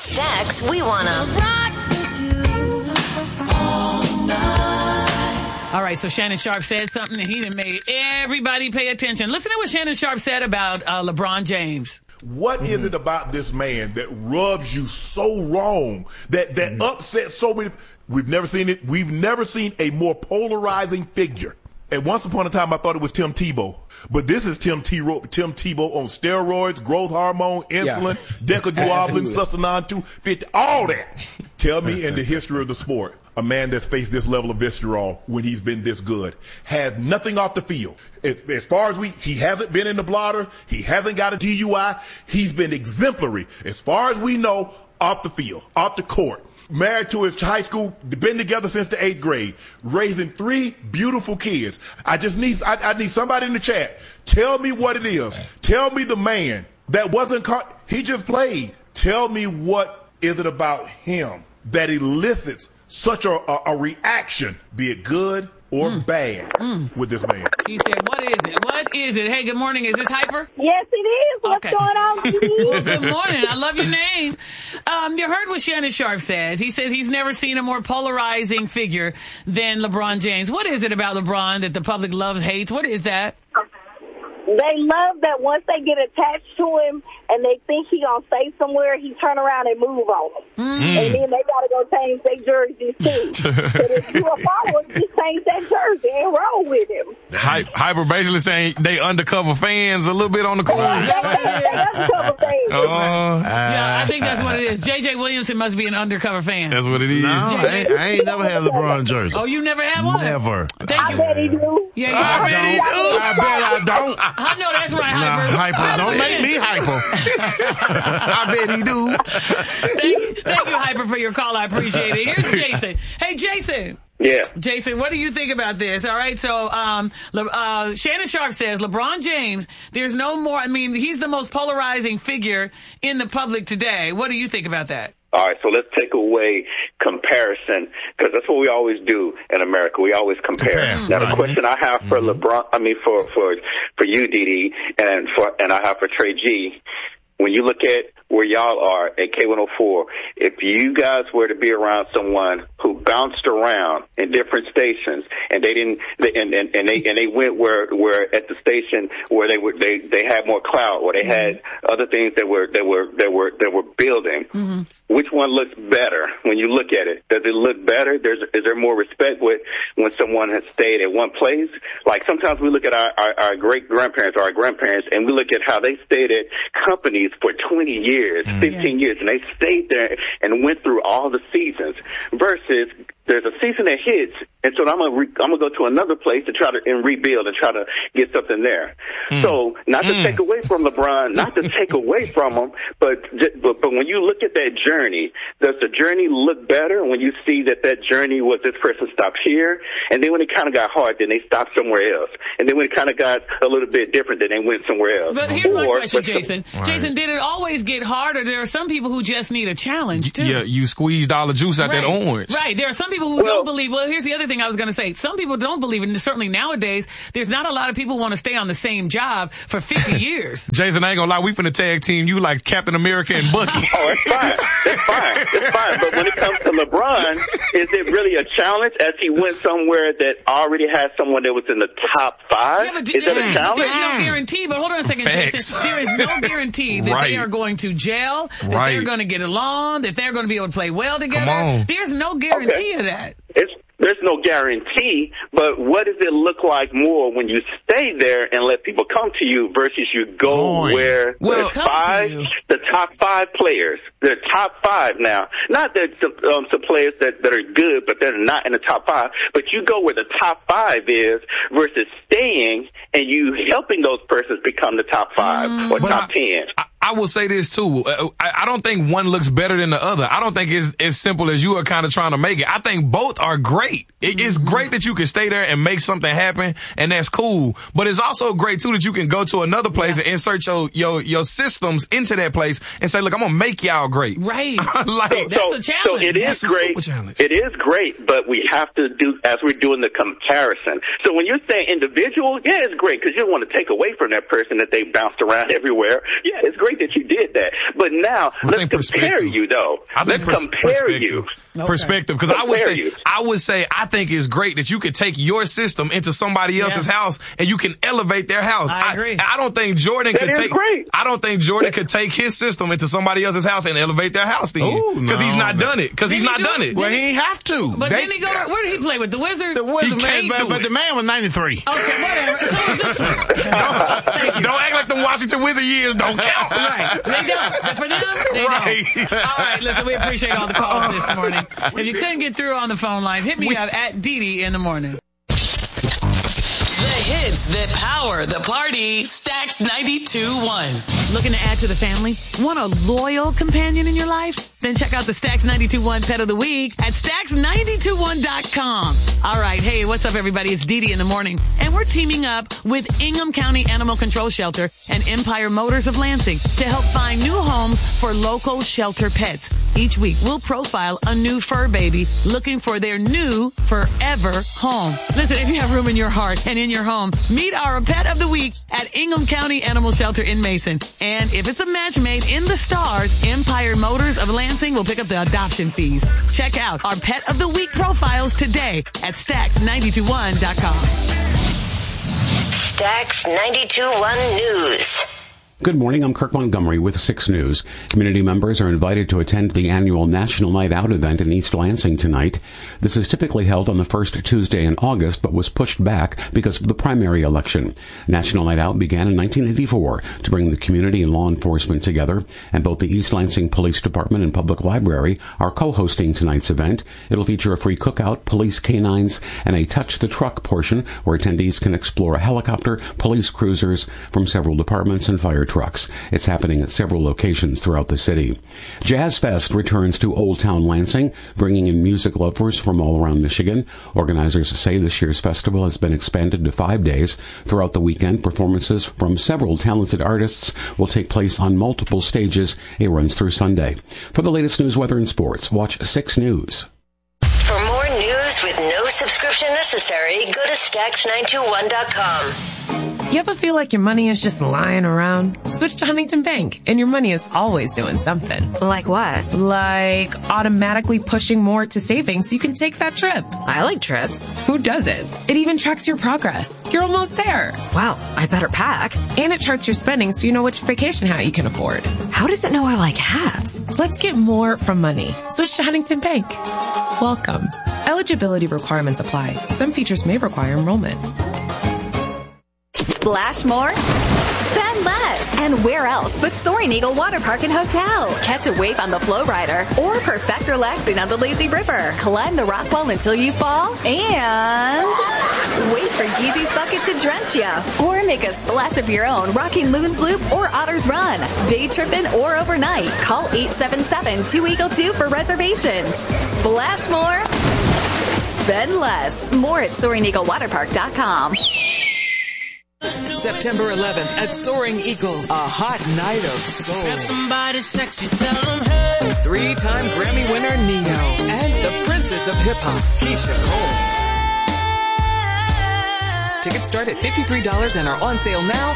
Stacks, we wanna rock with you all night. All right, so Shannon Sharpe said something and he done made everybody pay attention. Listen to what Shannon Sharpe said about LeBron James. What is it about this man that rubs you so wrong, that upsets so many? We've never seen it. We've never seen a more polarizing figure. And once upon a time, I thought it was Tim Tebow. But this is Tim Tebow on steroids, growth hormone, insulin, decaduoblin, Sustanon 250, all that. Tell me in the history of the sport, a man that's faced this level of visceral when he's been this good, has nothing off the field. As far as he hasn't been in the blotter, he hasn't got a DUI, he's been exemplary. As far as we know, off the field, off the court. Married to his high school, been together since the 8th grade, raising 3 beautiful kids. I need somebody in the chat. Tell me what it is. Tell me the man that wasn't caught. He just played. Tell me what is it about him that elicits such a reaction, be it good or bad, with this man. He said, what is it? What is it? Hey, good morning. Is this Hyper? Yes, it is. What's going on, Well, good morning. I love your name. You heard what Shannon Sharpe says. He says he's never seen a more polarizing figure than LeBron James. What is it about LeBron that the public loves, hates? What is that? They love that once they get attached to him and they think he gonna stay somewhere, he turn around and move on them. And then they gotta go change their jerseys too. But if you a follower, just change that jersey and roll with him. Hyper basically saying they undercover fans a little bit on the court. They undercover fans. Yeah, I think that's what it is. J.J. Williamson must be an undercover fan. That's what it is. No, I ain't never had a LeBron jersey. Oh, you never had one? Never. Thank you. I bet he do. Yeah, I bet I don't. I know that's right, Nah, Hyper. Hyper, don't make me hyper. I bet he do. Thank you, Hyper, for your call. I appreciate it. Here's Jason. Hey, Jason. Yeah. Jason, what do you think about this? All right, so Shannon Sharpe says LeBron James, there's no more, he's the most polarizing figure in the public today. What do you think about that? All right, so let's take away comparison, because that's what we always do in America. We always compare. Now, the question I have for LeBron, for you, Didi, and I have for Trey G, when you look at where y'all are at K104, if you guys were to be around someone who bounced around in different stations and they went where at the station where they had more clout or they had other things that were building, which one looks better when you look at it? Does it look better? Is there more respect when someone has stayed at one place? Like sometimes we look at our great grandparents or our grandparents and we look at how they stayed at companies for 20 years, 15 years, and they stayed there and went through all the seasons versus there's a season that hits, and so I'm gonna go to another place to try to rebuild and try to get something there. So not to take away from LeBron, not to take away from him, but when you look at that journey, does the journey look better when you see that journey was this person stopped here, and then when it kind of got hard, then they stopped somewhere else, and then when it kind of got a little bit different, then they went somewhere else. But here's my question, Jason. Jason, did it always get harder? There are some people who just need a challenge too. Yeah, you squeezed all the juice out that orange. Right. There are some people who don't believe. Well, here's the other thing I was going to say. Some people don't believe, and certainly nowadays, there's not a lot of people who want to stay on the same job for 50 years. Jason, I ain't gonna lie, we finna tag team you like Captain America and Bucky. Oh, it's fine. It's fine. But when it comes to LeBron, is it really a challenge as he went somewhere that already had someone that was in the top 5? Yeah, is that a challenge? There's no guarantee, but hold on a second, Jason. There is no guarantee that they are going to gel, that they're going to get along, that they're going to be able to play well together. There's no guarantee of that. There's no guarantee, but what does it look like more when you stay there and let people come to you versus you go where the top 5 players, the top 5 now, not that some players that are good, but they're not in the top 5, but you go where the top 5 is versus staying and you helping those persons become the top 5 or top 10. I will say this too. I don't think one looks better than the other. I don't think it's as simple as you are kind of trying to make it. I think both are great. It's great that you can stay there and make something happen, and that's cool. But it's also great too that you can go to another place and insert your systems into that place and say, look, I'm gonna make y'all great. Right. That's a challenge. So it is great. It is great, but we have to do as we're doing the comparison. So when you're saying individual, yeah, it's great because you don't want to take away from that person that they bounced around everywhere. Yeah, it's great great that you did that. But now, let's compare you, though. Let's compare you. Perspective, because I would say I think it's great that you could take your system into somebody else's house and you can elevate their house. I agree. I don't think Jordan could take his system into somebody else's house and elevate their house then. Because he's not done it. Well, he ain't have to. But then he where did he play with? The Wizards? The Wizards, but the man was 93. Okay, whatever. So is this one. Don't act like the Washington Wizard years don't count. Right. They don't. But for them, they don't. All right, listen, we appreciate all the calls this morning. If you couldn't get through on the phone lines, hit me up at Didi in the morning. The hits that power the party. Stax 92.1. Looking to add to the family? Want a loyal companion in your life? Then check out the Stax 92.1 Pet of the Week at Stax921.com. All right. Hey, what's up, everybody? It's Didi in the morning. And we're teaming up with Ingham County Animal Control Shelter and Empire Motors of Lansing to help find new homes for local shelter pets. Each week, we'll profile a new fur baby looking for their new forever home. Listen, if you have room in your heart and in your home, meet our Pet of the Week at Ingham County Animal Shelter in Mason. And if it's a match made in the stars, Empire Motors of Lansing will pick up the adoption fees. Check out our Pet of the Week profiles today at Stax921.com. Stax 92.1 News. Good morning, I'm Kirk Montgomery with 6 News. Community members are invited to attend the annual National Night Out event in East Lansing tonight. This is typically held on the first Tuesday in August, but was pushed back because of the primary election. National Night Out began in 1984 to bring the community and law enforcement together, and both the East Lansing Police Department and Public Library are co-hosting tonight's event. It'll feature a free cookout, police canines, and a Touch the Truck portion where attendees can explore a helicopter, police cruisers from several departments, and fire trucks. It's happening at several locations throughout the city. Jazz Fest returns to Old Town Lansing, bringing in music lovers from all around Michigan. Organizers say this year's festival has been expanded to 5 days. Throughout the weekend, performances from several talented artists will take place on multiple stages. It runs through Sunday. For the latest news, weather, and sports, watch 6 News. For more news with no subscription necessary, go to Stax921.com. You ever feel like your money is just lying around? Switch to Huntington Bank, and your money is always doing something. Like what? Like automatically pushing more to savings so you can take that trip. I like trips. Who doesn't? It even tracks your progress. You're almost there. Wow, I better pack. And it charts your spending so you know which vacation hat you can afford. How does it know I like hats? Let's get more from money. Switch to Huntington Bank. Welcome. Eligibility requirements apply. Some features may require enrollment. Splash more? Spend less. And where else but Soaring Eagle Water Park and Hotel? Catch a wave on the Flow Rider or perfect relaxing on the Lazy River. Climb the rock wall until you fall and wait for Yeezy's bucket to drench ya. Or make a splash of your own rocking Loon's Loop or Otter's Run. Day tripping or overnight. Call 877-2EAGLE-2 for reservations. Splash more. Spend less. More at SoaringEagleWaterPark.com. September 11th at Soaring Eagle, a hot night of soul. Grab somebody sexy, tell them hey. 3-time Grammy winner Neo and the Princess of Hip Hop, Keisha Cole. Tickets start at $53 and are on sale now